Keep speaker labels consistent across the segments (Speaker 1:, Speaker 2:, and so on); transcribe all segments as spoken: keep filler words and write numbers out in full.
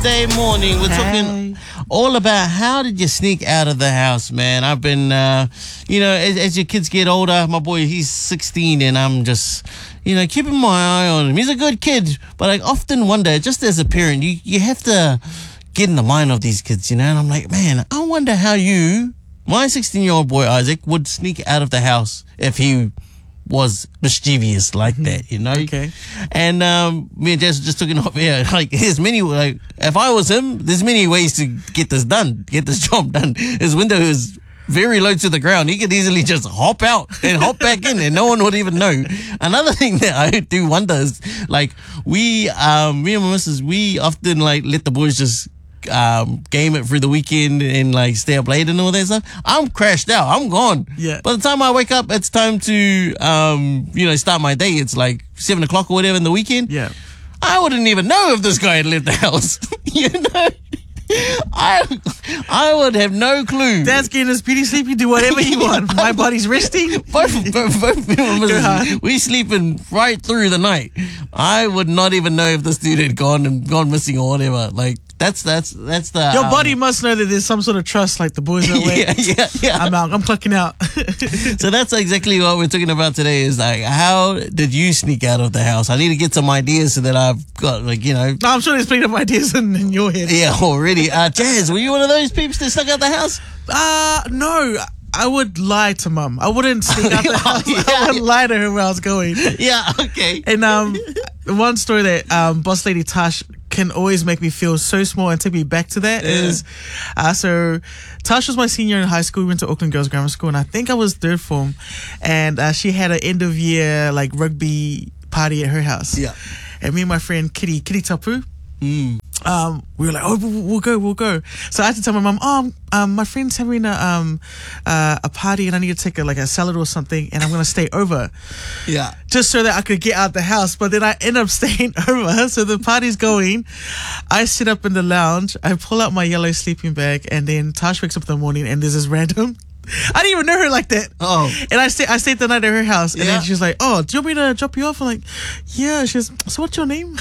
Speaker 1: Thursday morning. We're talking all about how did you sneak out of the house, man. I've been, uh, you know, as, as your kids get older, my boy, he's sixteen, and I'm just, you know, keeping my eye on him. He's a good kid, but I often wonder, just as a parent, you, you have to get in the mind of these kids, you know, and I'm like, man, I wonder how you, my sixteen-year-old boy, Isaac, would sneak out of the house if he was mischievous like that, you know?
Speaker 2: Okay.
Speaker 1: And um, me and Jess just took it off here. Like, there's many, like, if I was him, there's many ways to get this done, get this job done. His window is very low to the ground. He could easily just hop out and hop back in and no one would even know. Another thing that I do wonder is, like, we, um, me and my missus, we often, like, let the boys just um game it through the weekend and like stay up late and all that stuff. I'm crashed out. I'm gone.
Speaker 2: Yeah.
Speaker 1: By the time I wake up, it's time to um you know start my day. It's like seven o'clock or whatever in the weekend.
Speaker 2: Yeah.
Speaker 1: I wouldn't even know if this guy had left the house. You know, I I would have no clue.
Speaker 2: Dad's getting his pretty sleepy. Do whatever you want. My body's resting.
Speaker 1: Both, both, both me and my missus, we sleeping right through the night. I would not even know if this dude had gone and gone missing or whatever. Like. That's that's that's the
Speaker 2: Your
Speaker 1: um,
Speaker 2: body must know that there's some sort of trust, like the boys are away.
Speaker 1: yeah, yeah, yeah.
Speaker 2: I'm out. I'm clocking out.
Speaker 1: So that's exactly what we're talking about today. Is like, how did you sneak out of the house? I need to get some ideas so that I've got, like, you know.
Speaker 2: No, I'm sure there's plenty of ideas in, in your head.
Speaker 1: Yeah, already. Uh, Jazz, were you one of those peeps that snuck out the house?
Speaker 2: Uh no. I would lie to mum. I wouldn't sneak out the house.
Speaker 1: Yeah,
Speaker 2: I would
Speaker 1: yeah.
Speaker 2: lie to her where I was going.
Speaker 1: Yeah, okay.
Speaker 2: And um, one story that um, Boss Lady Tash can always make me feel so small and take me back to that
Speaker 1: Yeah.
Speaker 2: is, uh, so Tash was my senior in high school. We went to Auckland Girls Grammar School, and I think I was third form. And uh, she had an end of year like rugby party at her house.
Speaker 1: Yeah.
Speaker 2: And me and my friend Kitty, Kitty Tapu,
Speaker 1: Mm.
Speaker 2: um, we were like, oh, we'll, we'll go, we'll go. So I had to tell my mum, oh, um, my friend's having a um, uh, a party, and I need to take a, like a salad or something, and I'm gonna stay over,
Speaker 1: Yeah.
Speaker 2: just so that I could get out the house. But then I end up staying over. So the party's going. I sit up in the lounge. I pull out my yellow sleeping bag, and then Tash wakes up in the morning, and there's this random. I didn't even know her like that.
Speaker 1: Oh.
Speaker 2: And I stay, I stayed the night at her house, and
Speaker 1: Yeah.
Speaker 2: then she's like, "Oh, do you want me to drop you off?" I'm like, "Yeah." She's, "So what's your name?"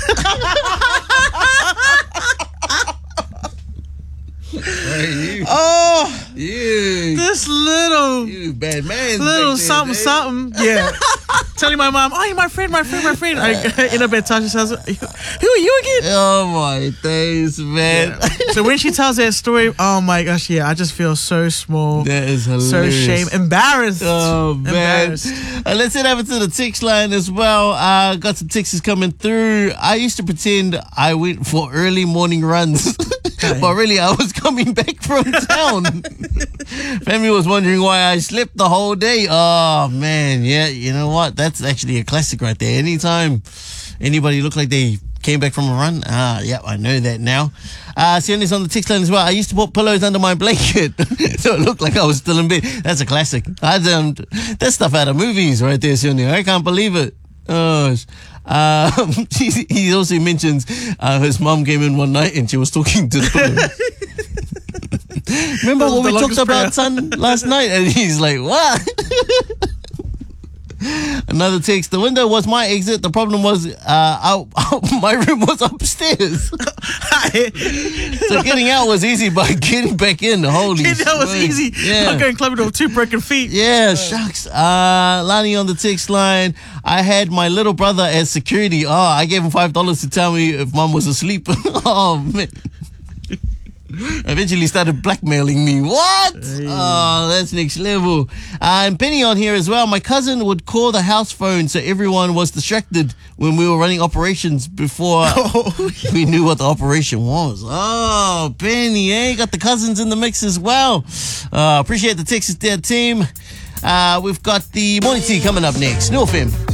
Speaker 1: Hey, you,
Speaker 2: Oh,
Speaker 1: you,
Speaker 2: this little,
Speaker 1: you bad man.
Speaker 2: little
Speaker 1: back there,
Speaker 2: something,
Speaker 1: eh?
Speaker 2: something. Yeah. Telling my mom, "Oh, you're my friend, my friend, my friend." I end up at Tasha's house. Who are you again?
Speaker 1: Oh my days, man.
Speaker 2: So when she tells that story, oh my gosh, yeah, I just feel so small,
Speaker 1: That is hilarious.
Speaker 2: so shame, embarrassed.
Speaker 1: Oh man!
Speaker 2: Embarrassed.
Speaker 1: Uh, let's head over to the text line as well. Uh, got some texts coming through. I used to pretend I went for early morning runs, but really I was coming back from town. Family was wondering why I slept the whole day. Oh man, yeah. You know what? That's actually a classic right there. Anytime anybody look like they came back from a run, ah, yeah, I know that now. Uh, Sionya's on the text line as well. I used to put pillows under my blanket so it looked like I was still in bed. That's a classic. I um, that's stuff out of movies right there, Sionya. I can't believe it. Oh, um, he, he also mentions uh, his mum came in one night and she was talking to the pillow. Remember what
Speaker 2: The
Speaker 1: we talked
Speaker 2: longest prayer.
Speaker 1: about, son, last night? And he's like, what? Another text. The window was my exit. The problem was uh, out, out, my room was upstairs. So getting out was easy, but getting back in, holy
Speaker 2: Kid, that was
Speaker 1: smokes.
Speaker 2: easy.
Speaker 1: Yeah.
Speaker 2: I'm going clubbing with two broken feet.
Speaker 1: Yeah, shucks. Uh, Lani on the text line. I had my little brother as security. Oh, I gave him five dollars to tell me if mom was asleep. Oh, man. Eventually started blackmailing me. What?
Speaker 2: Hey.
Speaker 1: Oh, that's next level. Uh, and Penny on here as well. My cousin would call the house phone so everyone was distracted when we were running operations before we knew what the operation was. Oh, Penny, eh? Got the cousins in the mix as well. Uh, appreciate the Texas Dad team. Uh, we've got the morning tea coming up next. New F M.